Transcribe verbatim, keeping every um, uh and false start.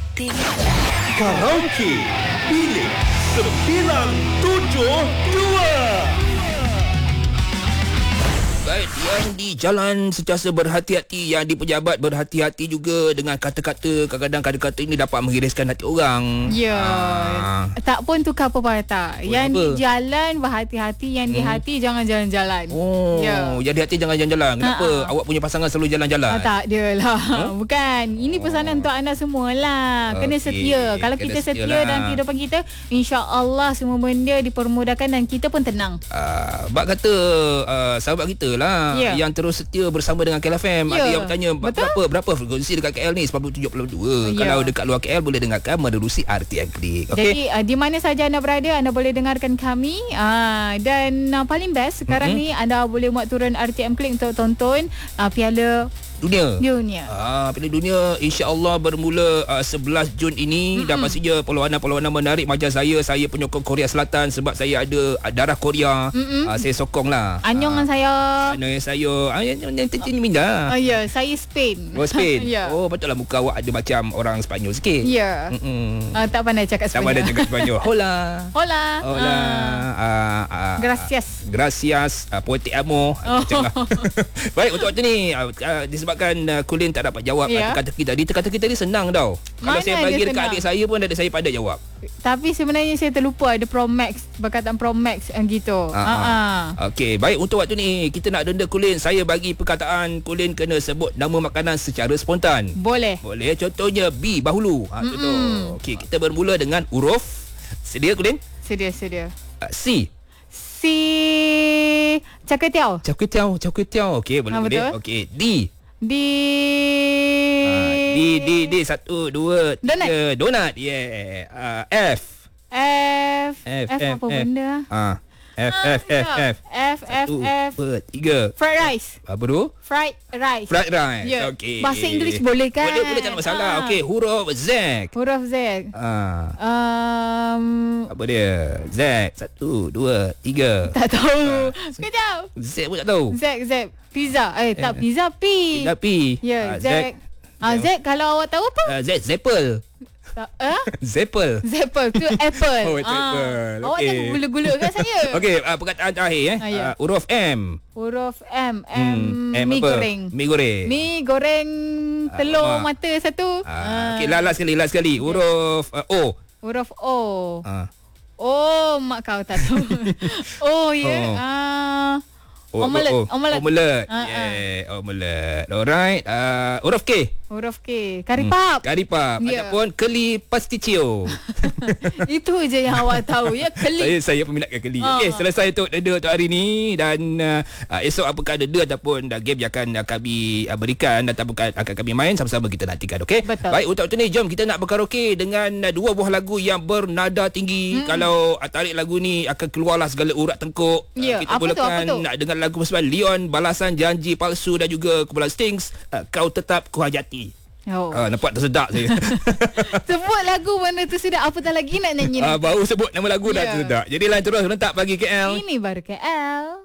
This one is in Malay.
T V. Karaoke Bilik sembilan tujuh dua. Baik, yang di jalan sentiasa berhati-hati, yang di pejabat berhati-hati juga dengan kata-kata. Kadang-kadang kata-kata ini dapat mengiriskan hati orang. Ya. Ah. Tak pun tukar pepatah. Yang apa? di jalan berhati-hati, yang di Hmm. hati jangan jalan-jalan. Oh, Ya. jadi hati jangan jalan-jalan. Kenapa? Ha-ha. Awak punya pasangan selalu jalan-jalan? Ah, tak ada lah. Huh? Bukan. Ini pesanan untuk anda semua lah. Kena Okey, setia. Kalau kena kita setia setia lah. dalam kehidupan kita, insya-Allah semua benda dipermudahkan dan kita pun tenang. Uh, Bak kata uh, sahabat kita lah Ya. yang terus setia bersama dengan K L F M. Ya. Ada yang bertanya Betul. berapa berapa frekuensi dekat K L ni? sembilan puluh tujuh puluh dua. Ya. Kalau dekat luar K L boleh dengarkan menerusi R T M Klik. Okey. Jadi uh, di mana saja anda berada, anda boleh dengarkan kami. Uh, dan uh, paling best sekarang Mm-hmm. ni anda boleh buat turun R T M Klik untuk tonton uh, Piala Dunia. Dunia. Ah, Piala Dunia insya-Allah bermula uh, sebelas Jun ini. Mm-hmm. Dan pastinya perlawanan-perlawanan menarik macam saya. Saya penyokong Korea Selatan sebab saya ada uh, darah Korea. Mm-mm. Uh, saya sokong lah. Anyong Ah, dengan saya. Ano yang saya ah, yang yang tertini minda. Oh ya, saya Spain. Oh Spain. Ya. Oh betul lah muka awak ada macam orang Sepanyol sikit. Ya. Mm-mm. Uh, tak pandai cakap Sama ada Sepanyol. cakap Sepanyol. Hola. Hola. Hola. Ah. Uh, uh, Gracias. Gracias. Uh, Poetic amo. Oh. Macam lah. Baik, untuk waktu ni uh, uh, disebabkan uh, Kulin tak dapat jawab Ya. yeah. teka-teki tadi. Teka-teki tadi senang tau. Mana Kalau saya ada bagi dekat senang? adik saya pun adik saya pandai jawab. Tapi sebenarnya saya terlupa ada Pro Max, berkataan Pro Max yang gitu. Ah, Ha ah. ah. Okey, baik untuk waktu ni kita nak denda Kulin. Saya bagi perkataan Kulin kena sebut nama makanan secara spontan. Boleh. Boleh, contohnya B bahulu. Ha contoh. Okey, kita bermula dengan huruf. Sedia Kulin? Sedia, sedia. Uh, C. Si Char Kway Teow. Char kway teow, char kway teow. Okey, boleh Ah, boleh. betul. Okey, D. Di Uh, D D D satu dua Donut. tiga donut. Yeah. Uh, F. F F, F, F, apa F. benda? Ah. F Ah, F F ya. F. F F Satu, F. dua, tiga. Fried rice. Apa tu? Fried rice. Fried rice. Ya. Okey. Bahasa Inggeris boleh kan? Boleh, boleh, tak ada masalah. Ah. Okey, huruf Z. Huruf Z. Ah. Um, Apa dia? Z. Satu, dua, tiga. tak tahu. Kejap. Z pun tak tahu. Z Z pizza. Eh tak, pizza P. Tiga P. Ya, Ah, Z. Ah, Z kalau awak tahu apa? Uh, Z. Zeppel. Tak, eh? Zeppel. Zeppel tu apple. Oh, itu apple. Awak Okey. jangan gula-gula kat saya. Okey, uh, perkataan terakhir eh. Ah, ya. Uh, huruf M. Huruf M. M, Hmm, M mi apa? goreng. Mi goreng. Mi goreng telur Ah, mata satu. Ah, okey, last sekali, last sekali. Huruf uh, O. Huruf O. Ah. Oh, mak kau tak tahu. Oh, ya. Yeah. Oh. Ah. Oh, Omelette, oh, oh. omelette. Omelette. Ah, Yeah, omelette. Alright. Uh, huruf K. Huruf K. Kari pap. Kari pap Ya. ataupun keli pasticcio. Itu je yang awak tahu ya. Keli. saya saya peminat keli. Ah. Okey, selesai untuk denda untuk hari ni dan uh, uh, esok apakah denda ataupun uh, game yang akan uh, kami uh, berikan ataupun akan kami main sama-sama kita nantikan, okey? Betul. Baik, untuk waktu ni jom kita nak berkaraoke dengan uh, dua buah lagu yang bernada tinggi. Hmm. Kalau uh, tarik lagu ni akan keluarlah segala urat tengkuk. Ya, Uh, kita apa tu, mulakan apa tu? nak dengar lagu bersama Leon, Balasan Janji Palsu dan juga kumpulan Stings, uh, Kau Tetap Kuhajati. Oh. Ah, nampak tersedak saya. Sebut lagu mana tu sudah. Apatah lagi nak nyanyi. Ah, baru sebut nama lagu dah Ya. tersedak. Jadi lain terus rentak pagi K L. Ini baru K L.